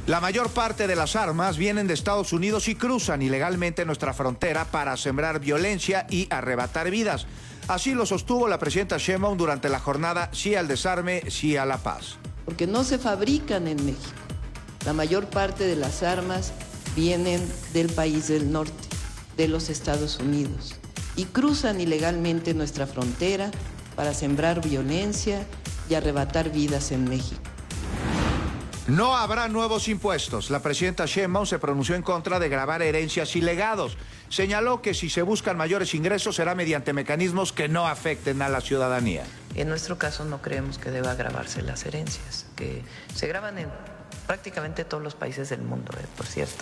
La mayor parte de las armas vienen de Estados Unidos y cruzan ilegalmente nuestra frontera para sembrar violencia y arrebatar vidas. Así lo sostuvo la presidenta Sheinbaum durante la jornada Sí al desarme, sí a la paz. Porque no se fabrican en México. La mayor parte de las armas vienen del país del norte, de los Estados Unidos, y cruzan ilegalmente nuestra frontera para sembrar violencia y arrebatar vidas en México. No habrá nuevos impuestos. La presidenta Sheinbaum se pronunció en contra de gravar herencias y legados. Señaló que si se buscan mayores ingresos será mediante mecanismos que no afecten a la ciudadanía. En nuestro caso no creemos que deba gravarse las herencias, que se graban en prácticamente todos los países del mundo, por cierto,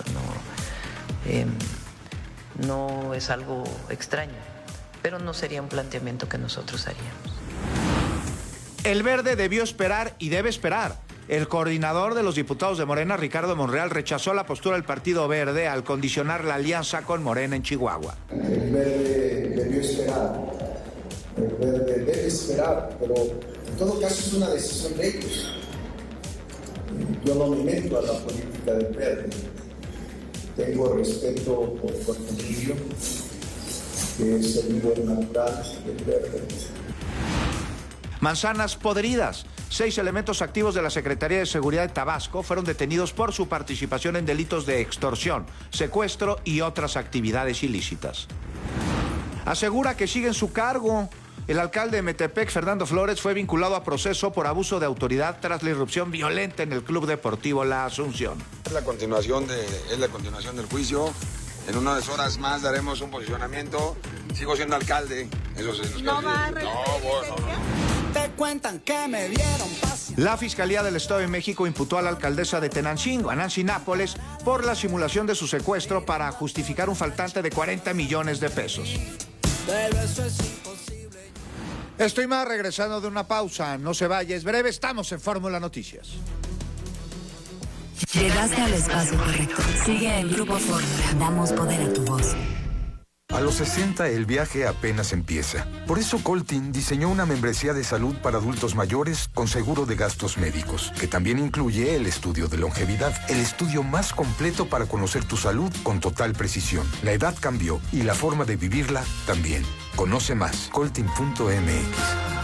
no es algo extraño, pero no sería un planteamiento que nosotros haríamos. El Verde debió esperar y debe esperar. El coordinador de los diputados de Morena, Ricardo Monreal, rechazó la postura del Partido Verde al condicionar la alianza con Morena en Chihuahua. El Verde debió esperar, el Verde debe esperar, pero en todo caso es una decisión de ellos. Yo no me meto a la política del Verde. Tengo respeto por Juan Emilio, que es el líder natural del Verde. Manzanas podridas. 6 elementos activos de la Secretaría de Seguridad de Tabasco fueron detenidos por su participación en delitos de extorsión, secuestro y otras actividades ilícitas. Asegura que sigue en su cargo. El alcalde de Metepec, Fernando Flores, fue vinculado a proceso por abuso de autoridad tras la irrupción violenta en el Club Deportivo La Asunción. Es la continuación del juicio. En unas horas más daremos un posicionamiento. Sigo siendo alcalde. Eso es. No va a Te cuentan que me dieron paz. La Fiscalía del Estado de México imputó a la alcaldesa de Tenancingo, a Nancy Nápoles, por la simulación de su secuestro para justificar un faltante de 40 millones de pesos. Pero eso es imposible. Estoy más regresando de una pausa. No se vaya, es breve. Estamos en Fórmula Noticias. Llegaste al espacio correcto. Sigue el Grupo Fórmula. Damos poder a tu voz. A los 60 el viaje apenas empieza. Por eso Coltin diseñó una membresía de salud para adultos mayores con seguro de gastos médicos, que también incluye el estudio de longevidad, el estudio más completo para conocer tu salud con total precisión. La edad cambió y la forma de vivirla también. Conoce más, coltin.mx.